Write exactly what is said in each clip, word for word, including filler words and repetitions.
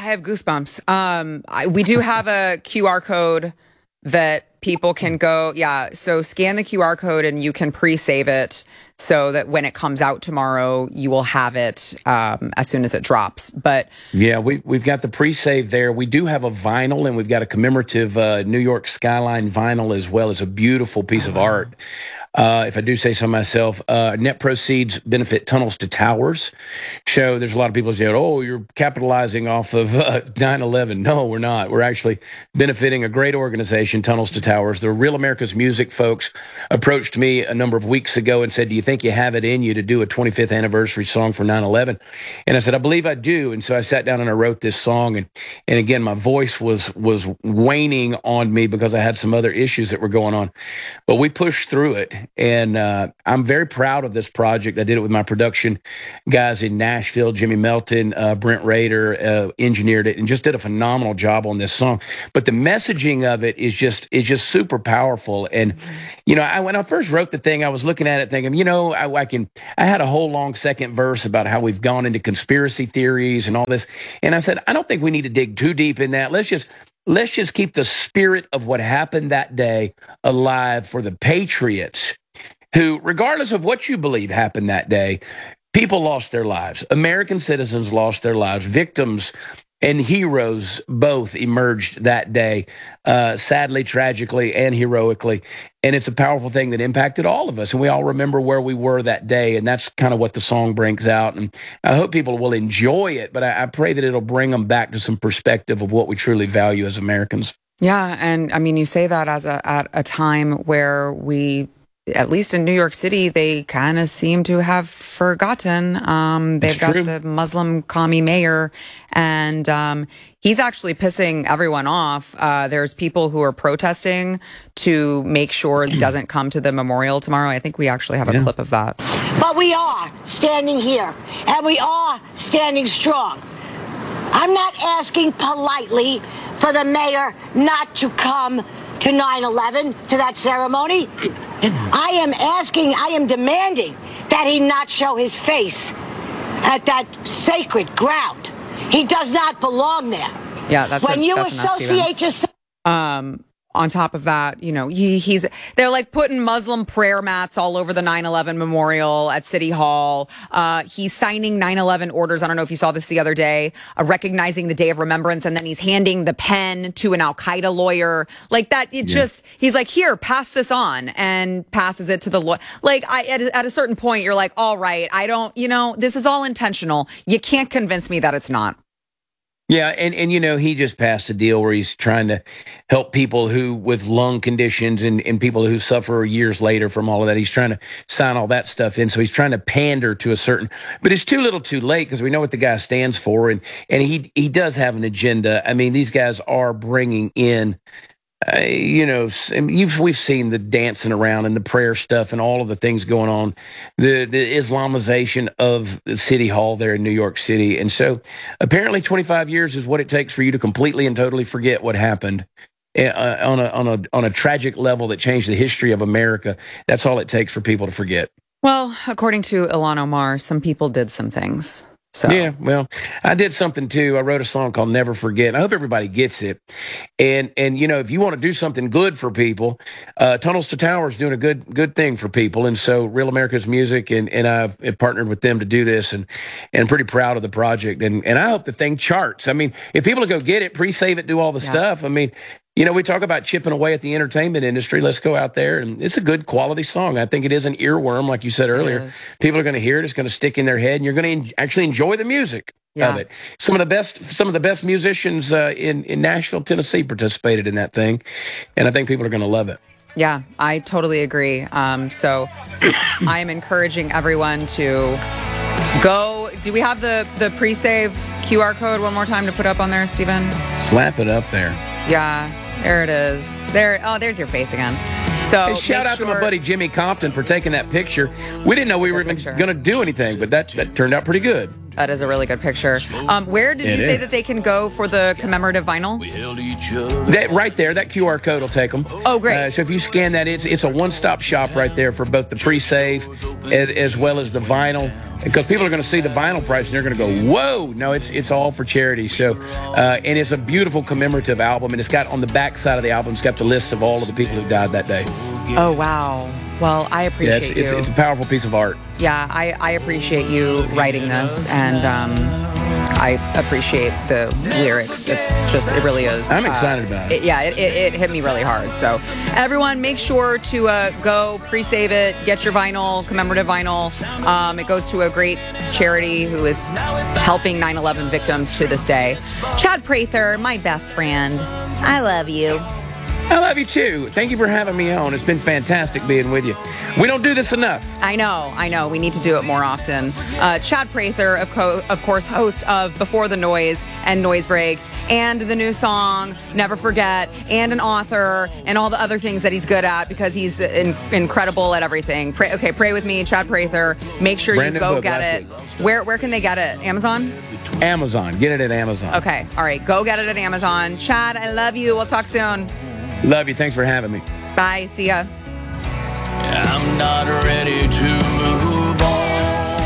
have goosebumps. Um, I, we do have a Q R code that people can go. Yeah. So scan the Q R code and you can pre-save it so that when it comes out tomorrow, you will have it um, as soon as it drops. But yeah, we, we've got the pre-save there. We do have a vinyl, and we've got a commemorative uh, New York skyline vinyl as well as a beautiful piece of art. Uh, if I do say so myself, uh, net proceeds benefit Tunnels to Towers. So there's a lot of people saying, oh, you're capitalizing off of uh, nine eleven. No, we're not. We're actually benefiting a great organization, Tunnels to Towers. The Real America's Music folks approached me a number of weeks ago and said, do you think you have it in you to do a twenty-fifth anniversary song for nine eleven? And I said, I believe I do. And so I sat down and I wrote this song. And, and again, my voice was, was waning on me because I had some other issues that were going on. But we pushed through it. And uh, I'm very proud of this project. I did it with my production guys in Nashville, Jimmy Melton, uh, Brent Rader, uh, engineered it, and just did a phenomenal job on this song. But the messaging of it is just is just super powerful. And you know, I, when I first wrote the thing, I was looking at it thinking, you know, I, I can. I had a whole long second verse about how we've gone into conspiracy theories and all this, and I said, I don't think we need to dig too deep in that. Let's just. Let's just keep the spirit of what happened that day alive for the patriots who, regardless of what you believe happened that day, people lost their lives. American citizens lost their lives. Victims and heroes both emerged that day, uh, sadly, tragically, and heroically. And it's a powerful thing that impacted all of us. And we all remember where we were that day. And that's kind of what the song brings out. And I hope people will enjoy it, but I, I pray that it'll bring them back to some perspective of what we truly value as Americans. Yeah. And I mean, you say that as a, at a time where we, at least in New York City, they kind of seem to have forgotten. Um, they've got the Muslim commie mayor, and um, he's actually pissing everyone off. Uh, there's people who are protesting to make sure it doesn't come to the memorial tomorrow. I think we actually have a yeah. clip of that. But we are standing here, and we are standing strong. I'm not asking politely for the mayor not to come to nine eleven, to that ceremony. I am asking, I am demanding that he not show his face at that sacred ground. He does not belong there. Yeah, that's when a, you that's associate yourself. Um, on top of that, you know, he, he's they're like putting Muslim prayer mats all over the nine eleven memorial at City Hall. Uh, he's signing nine eleven orders. I don't know if you saw this the other day, uh, recognizing the Day of Remembrance, and then he's handing the pen to an Al Qaeda lawyer like that. It yeah. just he's like, here, pass this on, and passes it to the lawyer. Like, I at, at a certain point, you're like, all right, I don't, you know, this is all intentional. You can't convince me that it's not. Yeah, and, and you know, he just passed a deal where he's trying to help people who with lung conditions and, and people who suffer years later from all of that. He's trying to sign all that stuff in. So he's trying to pander to a certain, but it's too little too late because we know what the guy stands for. And, and he, he does have an agenda. I mean, these guys are bringing in, Uh, you know, you've we've seen the dancing around and the prayer stuff and all of the things going on, the the Islamization of the City Hall there in New York City. And so apparently twenty-five years is what it takes for you to completely and totally forget what happened uh, on a on a on a tragic level that changed the history of America. That's all it takes for people to forget. Well, according to Ilhan Omar, some people did some things. So. Yeah, well, I did something too. I wrote a song called Never Forget. I hope everybody gets it. And, and you know, if you want to do something good for people, uh, Tunnels to Towers doing a good good thing for people. And so Real America's Music, and, and I've partnered with them to do this, and, and I'm pretty proud of the project. And, and I hope the thing charts. I mean, if people will go get it, pre-save it, do all the yeah. stuff. I mean, you know, we talk about chipping away at the entertainment industry. Let's go out there, and it's a good quality song. I think it is an earworm, like you said earlier. People are going to hear it. It's going to stick in their head, and you're going to en- actually enjoy the music yeah. of it. Some of the best, some of the best musicians uh, in in Nashville, Tennessee, participated in that thing, and I think people are going to love it. Yeah, I totally agree. Um, so I am encouraging everyone to go. Do we have the the pre-save Q R code one more time to put up on there, Stephen? Slap it up there. Yeah. There it is. There. Oh, there's your face again. So hey, shout out sure. to my buddy Jimmy Compton for taking that picture. We didn't know we were even going to do anything, but that, that turned out pretty good. That is a really good picture. Um, where did it you say is. that they can go for the commemorative vinyl? That, right there. That Q R code will take them. Oh, great. Uh, so if you scan that, it's it's a one-stop shop right there for both the pre-save as, as well as the vinyl. because people are going to see the vinyl price and they're going to go, whoa. No, it's it's all for charity. So, uh, and it's a beautiful commemorative album, and it's got on the back side of the album, it's got the list of all of the people who died that day. Oh, wow. Well, I appreciate yeah, it's, you. It's, it's a powerful piece of art. Yeah, I, I appreciate you writing this, and um, I appreciate the lyrics. It's just, it really is. I'm excited uh, about it. it. Yeah, it, it, it hit me really hard. So everyone, make sure to uh, go pre-save it, get your vinyl, commemorative vinyl. Um, it goes to a great charity who is helping nine eleven victims to this day. Chad Prather, my best friend. I love you. I love you too. Thank you for having me on. It's been fantastic being with you. We don't do this enough. I know, I know. We need to do it more often. Uh, Chad Prather, of, co- of course, host of Before the Noise and Noise Breaks, and the new song Never Forget, and an author, and all the other things that he's good at because he's in- incredible at everything. Pray, okay, pray with me, Chad Prather. Make sure Brandon you go Book get it. Where where can they get it? Amazon? Amazon. Get it at Amazon. Okay, all right. Go get it at Amazon. Chad, I love you. We'll talk soon. Love you. Thanks for having me. Bye. See ya. I'm not ready to move on.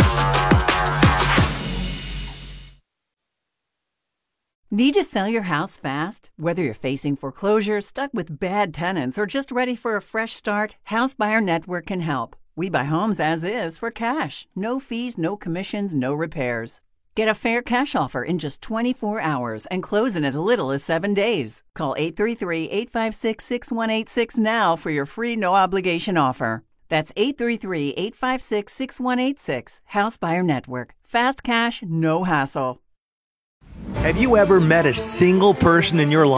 Need to sell your house fast? Whether you're facing foreclosure, stuck with bad tenants, or just ready for a fresh start, House Buyer Network can help. We buy homes as is for cash. No fees, no commissions, no repairs. Get a fair cash offer in just twenty-four hours and close in as little as seven days. Call eight three three, eight five six, six one eight six now for your free no-obligation offer. That's eight three three, eight five six, six one eight six. House Buyer Network. Fast cash, no hassle. Have you ever met a single person in your life